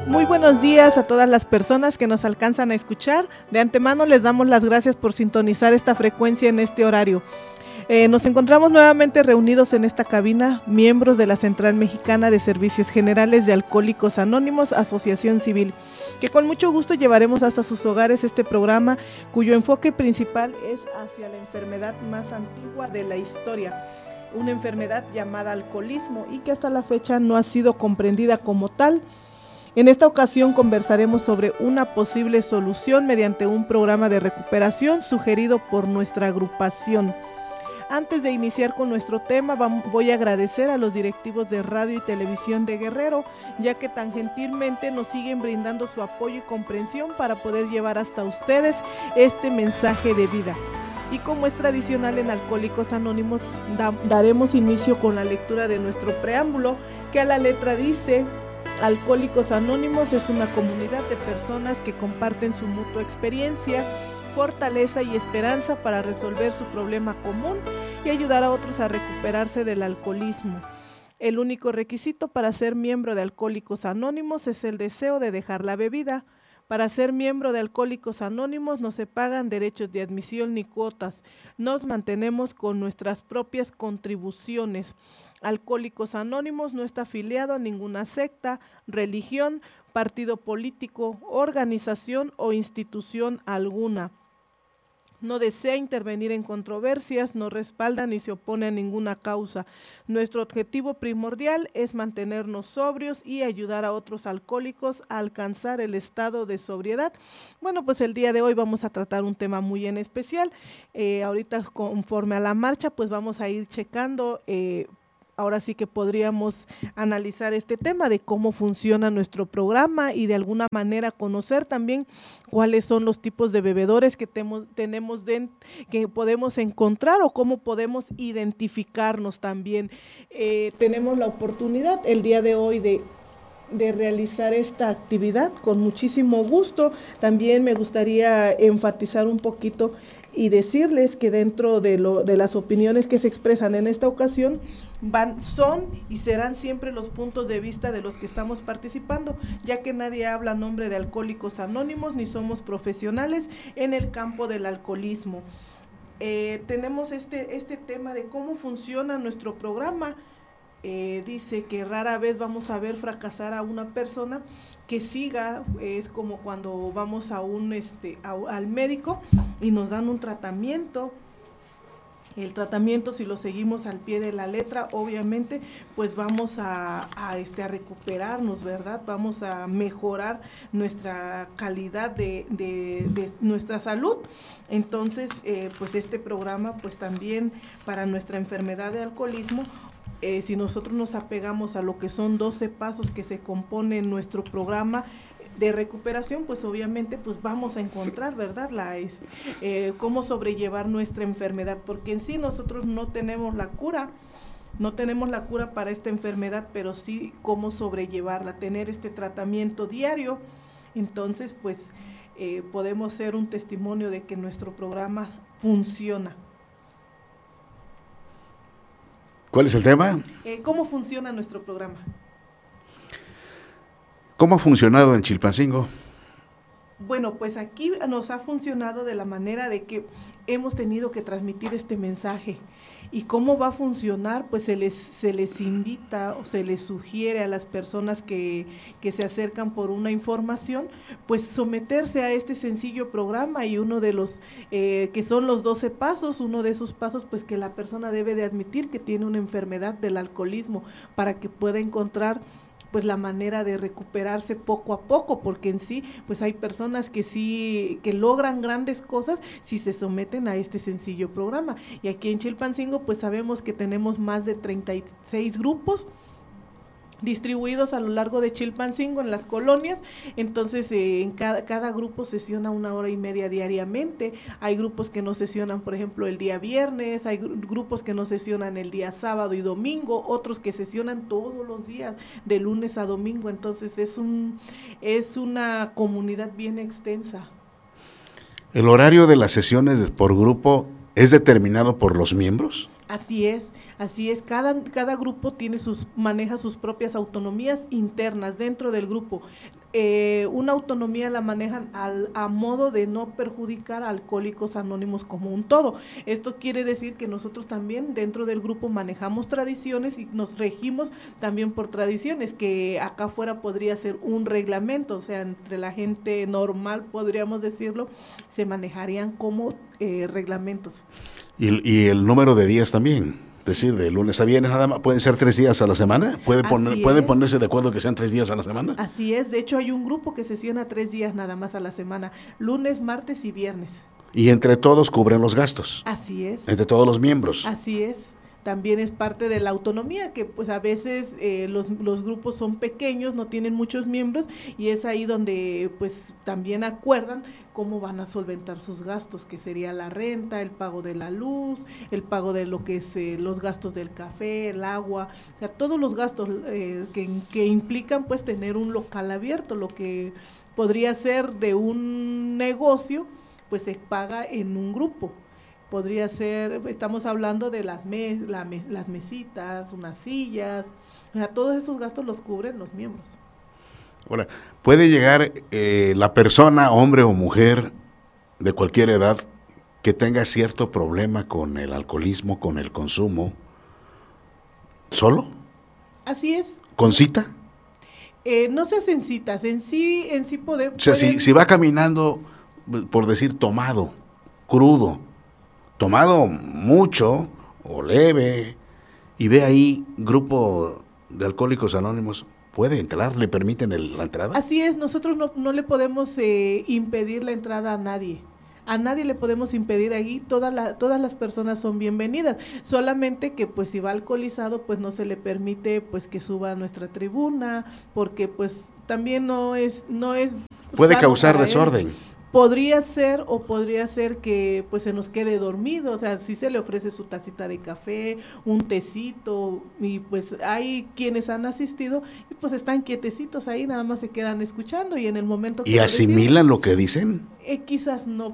Muy buenos días a todas las personas que nos alcanzan a escuchar. De antemano les damos las gracias por sintonizar esta frecuencia en este horario. Nos encontramos nuevamente reunidos en esta cabina, miembros de la Central Mexicana de Servicios Generales de Alcohólicos Anónimos, Asociación Civil, que con mucho gusto llevaremos hasta sus hogares este programa, cuyo enfoque principal es hacia la enfermedad más antigua de la historia, una enfermedad llamada alcoholismo y que hasta la fecha no ha sido comprendida como tal. En esta ocasión conversaremos sobre una posible solución mediante un programa de recuperación sugerido por nuestra agrupación. Antes de iniciar con nuestro tema, voy a agradecer a los directivos de Radio y Televisión de Guerrero, ya que tan gentilmente nos siguen brindando su apoyo y comprensión para poder llevar hasta ustedes este mensaje de vida. Y como es tradicional en Alcohólicos Anónimos, daremos inicio con la lectura de nuestro preámbulo, que a la letra dice: Alcohólicos Anónimos es una comunidad de personas que comparten su mutua experiencia, fortaleza y esperanza para resolver su problema común y ayudar a otros a recuperarse del alcoholismo. El único requisito para ser miembro de Alcohólicos Anónimos es el deseo de dejar la bebida. Para ser miembro de Alcohólicos Anónimos no se pagan derechos de admisión ni cuotas. Nos mantenemos con nuestras propias contribuciones. Alcohólicos Anónimos no está afiliado a ninguna secta, religión, partido político, organización o institución alguna. No desea intervenir en controversias, no respalda ni se opone a ninguna causa. Nuestro objetivo primordial es mantenernos sobrios y ayudar a otros alcohólicos a alcanzar el estado de sobriedad. Bueno, pues el día de hoy vamos a tratar un tema muy en especial. Ahorita conforme a la marcha, pues vamos a ir checando. Ahora sí que podríamos analizar este tema de cómo funciona nuestro programa y de alguna manera conocer también cuáles son los tipos de bebedores que que podemos encontrar o cómo podemos identificarnos también. Tenemos la oportunidad el día de hoy de realizar esta actividad con muchísimo gusto. También me gustaría enfatizar un poquito y decirles que dentro de las opiniones que se expresan en esta ocasión son y serán siempre los puntos de vista de los que estamos participando, ya que nadie habla a nombre de Alcohólicos Anónimos ni somos profesionales en el campo del alcoholismo. Tenemos este tema de cómo funciona nuestro programa. Dice que rara vez vamos a ver fracasar a una persona que siga. Es como cuando vamos al médico y nos dan un tratamiento. El tratamiento, si lo seguimos al pie de la letra, obviamente, pues vamos a recuperarnos, ¿verdad? Vamos a mejorar nuestra calidad de nuestra salud. Entonces, pues este programa, pues también para nuestra enfermedad de alcoholismo, si nosotros nos apegamos a lo que son 12 pasos que se compone en nuestro programa de recuperación, pues obviamente pues vamos a encontrar, ¿verdad? Cómo sobrellevar nuestra enfermedad, porque en sí nosotros no tenemos la cura para esta enfermedad, pero sí cómo sobrellevarla, tener este tratamiento diario. Entonces pues podemos ser un testimonio de que nuestro programa funciona. ¿Cuál es el tema? ¿Cómo funciona nuestro programa? ¿Cómo ha funcionado en Chilpancingo? Bueno, pues aquí nos ha funcionado de la manera de que hemos tenido que transmitir este mensaje. ¿Y cómo va a funcionar? Pues se les invita o se les sugiere a las personas que se acercan por una información, pues someterse a este sencillo programa, y uno de los que son los 12 pasos, uno de esos pasos, pues que la persona debe de admitir que tiene una enfermedad del alcoholismo para que pueda encontrar pues la manera de recuperarse poco a poco, porque en sí pues hay personas que logran grandes cosas si se someten a este sencillo programa. Y aquí en Chilpancingo pues sabemos que tenemos más de 36 grupos distribuidos a lo largo de Chilpancingo en las colonias. Entonces en cada grupo sesiona 1 hora y media diariamente. Hay grupos que no sesionan, por ejemplo, el día viernes, hay grupos que no sesionan el día sábado y domingo, otros que sesionan todos los días, de lunes a domingo. Entonces es una comunidad bien extensa. ¿El horario de las sesiones por grupo es determinado por los miembros? Así es, Así es, cada grupo maneja sus propias autonomías internas dentro del grupo. Una autonomía la manejan a modo de no perjudicar a Alcohólicos Anónimos como un todo. Esto quiere decir que nosotros también dentro del grupo manejamos tradiciones y nos regimos también por tradiciones, que acá afuera podría ser un reglamento, o sea, entre la gente normal, podríamos decirlo, se manejarían como reglamentos. Y el número de días también. Es decir, de lunes a viernes nada más, ¿pueden ser 3 días a la semana? ¿Pueden ponerse de acuerdo que sean 3 días a la semana? Así es, de hecho hay un grupo que sesiona 3 días nada más a la semana, lunes, martes y viernes. Y entre todos cubren los gastos. Así es. Entre todos los miembros. Así es. También es parte de la autonomía, que pues a veces los grupos son pequeños, no tienen muchos miembros, y es ahí donde pues también acuerdan cómo van a solventar sus gastos, que sería la renta, el pago de la luz, el pago de lo que es los gastos del café, el agua, o sea, todos los gastos que implican pues tener un local abierto, lo que podría ser de un negocio, pues se paga en un grupo. Podría ser, estamos hablando de las mesitas, unas sillas, o sea, todos esos gastos los cubren los miembros. Ahora, puede llegar la persona, hombre o mujer, de cualquier edad, que tenga cierto problema con el alcoholismo, con el consumo, ¿solo? Así es. ¿Con cita? No se hacen citas, en sí podemos... O sea, si va caminando, por decir, tomado, crudo, tomado mucho o leve, y ve ahí grupo de Alcohólicos Anónimos, ¿puede entrar? ¿Le permiten la entrada? Así es, nosotros no le podemos impedir la entrada a nadie. A nadie le podemos impedir ahí, todas las personas son bienvenidas, solamente que pues si va alcoholizado pues no se le permite pues que suba a nuestra tribuna, porque pues también no es puede causar desorden. Podría ser que pues se nos quede dormido, o sea, sí se le ofrece su tacita de café, un tecito, y pues hay quienes han asistido y pues están quietecitos ahí, nada más se quedan escuchando, y en el momento que ¿Y asimilan lo que dicen? quizás no,